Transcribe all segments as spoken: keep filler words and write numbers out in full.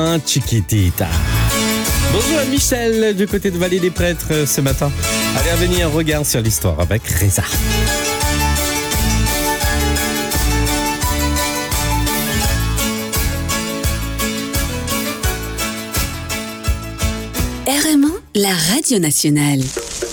un chiquitita. Bonjour à Michel du côté de Vallée des Prêtres ce matin. Allez, à venir, un regard sur l'histoire avec Reza. R M un, la radio nationale.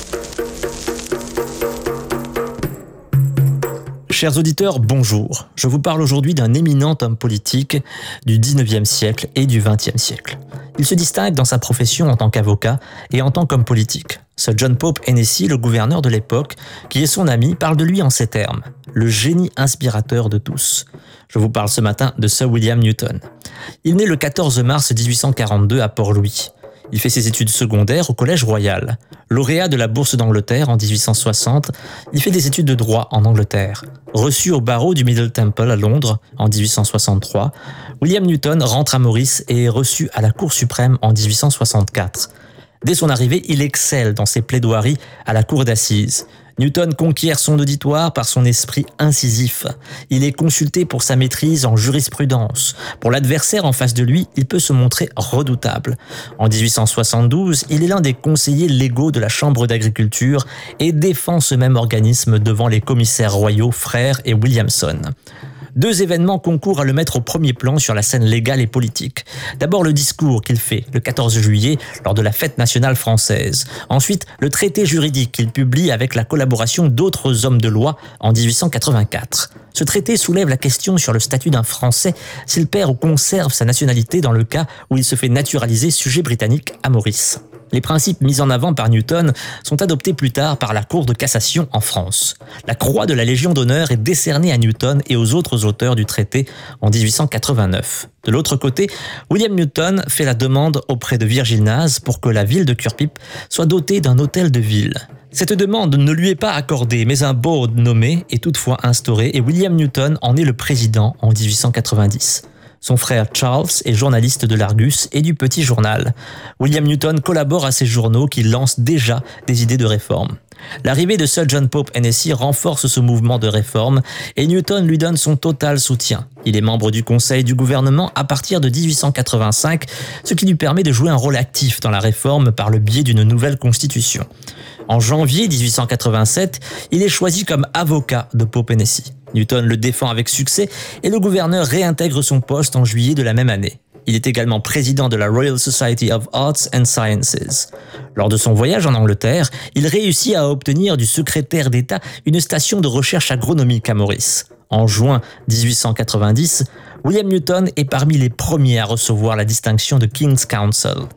Chers auditeurs, bonjour. Je vous parle aujourd'hui d'un éminent homme politique du dix-neuvième siècle et du vingtième siècle. Il se distingue dans sa profession en tant qu'avocat et en tant qu'homme politique. Ce John Pope Hennessy, le gouverneur de l'époque, qui est son ami, parle de lui en ces termes. Le génie inspirateur de tous. Je vous parle ce matin de Sir William Newton. Il naît le quatorze mars dix-huit cent quarante-deux à Port-Louis. Il fait ses études secondaires au Collège Royal. Lauréat de la Bourse d'Angleterre en dix-huit cent soixante, il fait des études de droit en Angleterre. Reçu au barreau du Middle Temple à Londres en dix-huit cent soixante-trois, William Newton rentre à Maurice et est reçu à la Cour suprême en dix-huit cent soixante-quatre. Dès son arrivée, il excelle dans ses plaidoiries à la cour d'assises. Newton conquiert son auditoire par son esprit incisif. Il est consulté pour sa maîtrise en jurisprudence. Pour l'adversaire en face de lui, il peut se montrer redoutable. En dix-huit cent soixante-douze, il est l'un des conseillers légaux de la Chambre d'agriculture et défend ce même organisme devant les commissaires royaux Frère et Williamson. Deux événements concourent à le mettre au premier plan sur la scène légale et politique. D'abord le discours qu'il fait le quatorze juillet lors de la fête nationale française. Ensuite, le traité juridique qu'il publie avec la collaboration d'autres hommes de loi en dix-huit cent quatre-vingt-quatre. Ce traité soulève la question sur le statut d'un Français s'il perd ou conserve sa nationalité dans le cas où il se fait naturaliser sujet britannique à Maurice. Les principes mis en avant par Newton sont adoptés plus tard par la Cour de cassation en France. La croix de la Légion d'honneur est décernée à Newton et aux autres auteurs du traité en dix-huit cent quatre-vingt-neuf. De l'autre côté, William Newton fait la demande auprès de Virgile Naz pour que la ville de Curepipe soit dotée d'un hôtel de ville. Cette demande ne lui est pas accordée, mais un board nommé est toutefois instauré et William Newton en est le président en dix-huit cent quatre-vingt-dix. Son frère Charles est journaliste de l'Argus et du Petit Journal. William Newton collabore à ces journaux qui lancent déjà des idées de réforme. L'arrivée de Sir John Pope Hennessy renforce ce mouvement de réforme et Newton lui donne son total soutien. Il est membre du conseil du gouvernement à partir de dix-huit cent quatre-vingt-cinq, ce qui lui permet de jouer un rôle actif dans la réforme par le biais d'une nouvelle constitution. En janvier dix-huit cent quatre-vingt-sept, il est choisi comme avocat de Pope Hennessy. Newton le défend avec succès et le gouverneur réintègre son poste en juillet de la même année. Il est également président de la Royal Society of Arts and Sciences. Lors de son voyage en Angleterre, il réussit à obtenir du secrétaire d'État une station de recherche agronomique à Maurice. En juin dix-huit cent quatre-vingt-dix, William Newton est parmi les premiers à recevoir la distinction de King's Counsel.